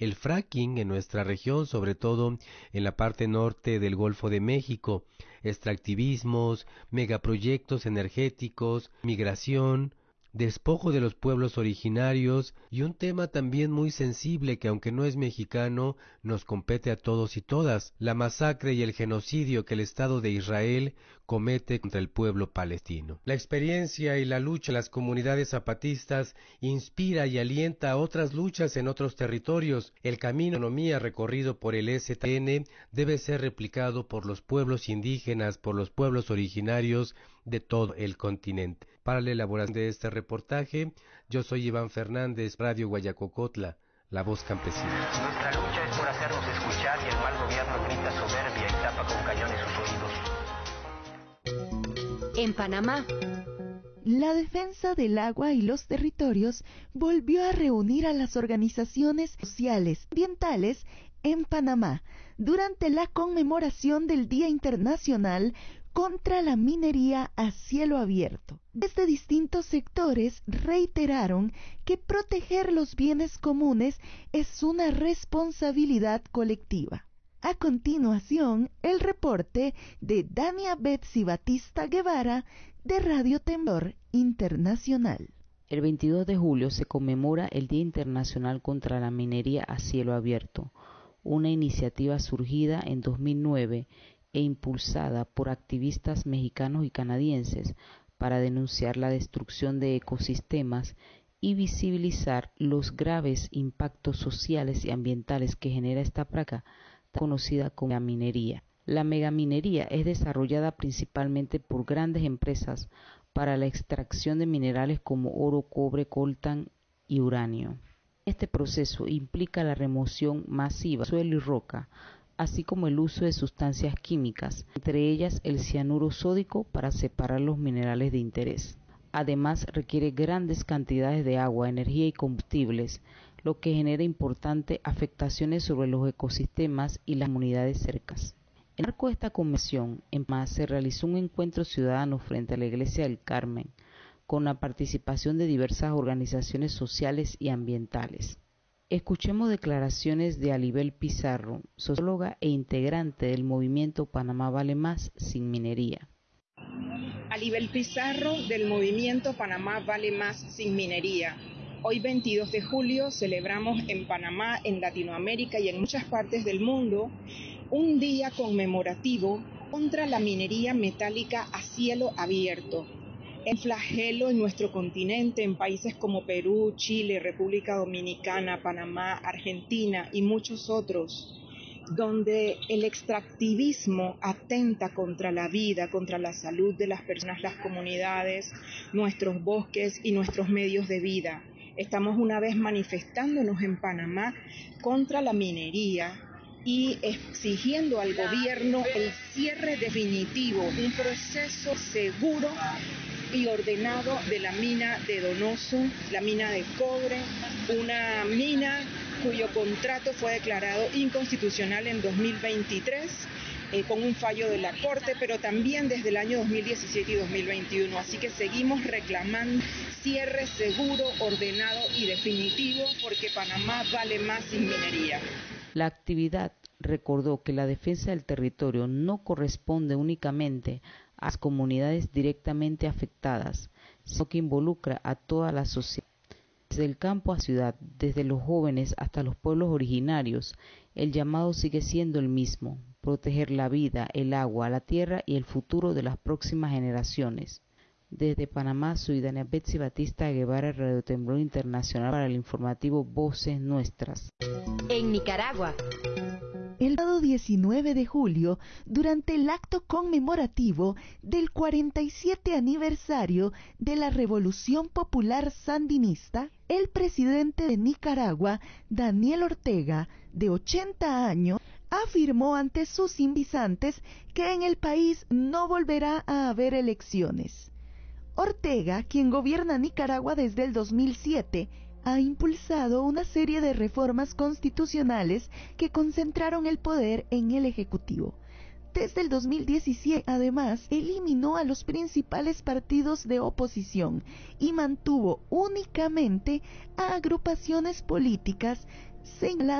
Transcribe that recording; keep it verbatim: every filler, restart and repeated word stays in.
el fracking en nuestra región, sobre todo en la parte norte del Golfo de México, extractivismos, megaproyectos energéticos, migración, despojo de los pueblos originarios y un tema también muy sensible que aunque no es mexicano, nos compete a todos y todas, la masacre y el genocidio que el Estado de Israel comete contra el pueblo palestino. La experiencia y la lucha de las comunidades zapatistas inspira y alienta a otras luchas en otros territorios. El camino de economía recorrido por el S T N debe ser replicado por los pueblos indígenas, por los pueblos originarios de todo el continente. Para la elaboración de este reportaje, yo soy Iván Fernández, Radio Guayacocotla, la voz campesina. Nuestra lucha es por hacernos escuchar y el mal gobierno grita soberbia y tapa con cañones sus oídos. En Panamá, la defensa del agua y los territorios volvió a reunir a las organizaciones sociales y ambientales en Panamá durante la conmemoración del Día Internacional contra la minería a cielo abierto. Desde distintos sectores reiteraron que proteger los bienes comunes es una responsabilidad colectiva. A continuación, el reporte de Dania Betsy Batista Guevara de Radio Temblor Internacional. El veintidós de julio se conmemora el Día Internacional contra la Minería a Cielo Abierto, una iniciativa surgida en dos mil nueve e impulsada por activistas mexicanos y canadienses para denunciar la destrucción de ecosistemas y visibilizar los graves impactos sociales y ambientales que genera esta plaga conocida como la minería. La megaminería es desarrollada principalmente por grandes empresas para la extracción de minerales como oro, cobre, coltán y uranio. Este proceso implica la remoción masiva de suelo y roca, así como el uso de sustancias químicas, entre ellas el cianuro sódico para separar los minerales de interés. Además, requiere grandes cantidades de agua, energía y combustibles, lo que genera importantes afectaciones sobre los ecosistemas y las comunidades cercanas. En el marco de esta convención, en Panamá se realizó un encuentro ciudadano frente a la Iglesia del Carmen, con la participación de diversas organizaciones sociales y ambientales. Escuchemos declaraciones de Alibel Pizarro, socióloga e integrante del movimiento Panamá Vale Más Sin Minería. Alibel Pizarro, del movimiento Panamá Vale Más Sin Minería. Hoy veintidós de julio celebramos en Panamá, en Latinoamérica y en muchas partes del mundo un día conmemorativo contra la minería metálica a cielo abierto. En flagelo en nuestro continente, en países como Perú, Chile, República Dominicana, Panamá, Argentina y muchos otros, donde el extractivismo atenta contra la vida, contra la salud de las personas, las comunidades, nuestros bosques y nuestros medios de vida. Estamos una vez manifestándonos en Panamá contra la minería y exigiendo al gobierno el cierre definitivo, un proceso seguro y ordenado de la mina de Donoso, la mina de cobre, una mina cuyo contrato fue declarado inconstitucional en dos mil veintitrés eh, con un fallo de la Corte, pero también desde el año dos mil diecisiete y dos mil veintiuno. Así que seguimos reclamando cierre seguro, ordenado y definitivo, porque Panamá vale más sin minería. La actividad recordó que la defensa del territorio no corresponde únicamente a las comunidades directamente afectadas, sino que involucra a toda la sociedad. Desde el campo a ciudad, desde los jóvenes hasta los pueblos originarios, el llamado sigue siendo el mismo: proteger la vida, el agua, la tierra y el futuro de las próximas generaciones. Desde Panamá, soy Dania Betsy Batista Guevara, Radio Temblor Internacional, para el informativo Voces Nuestras. En Nicaragua, el pasado diecinueve de julio, durante el acto conmemorativo del cuarenta y siete aniversario de la Revolución Popular Sandinista, el presidente de Nicaragua, Daniel Ortega, de ochenta años, afirmó ante sus simpatizantes que en el país no volverá a haber elecciones. Ortega, quien gobierna Nicaragua desde el dos mil siete, ha impulsado una serie de reformas constitucionales que concentraron el poder en el Ejecutivo. Desde el dos mil diecisiete, además, eliminó a los principales partidos de oposición y mantuvo únicamente a agrupaciones políticas señaladas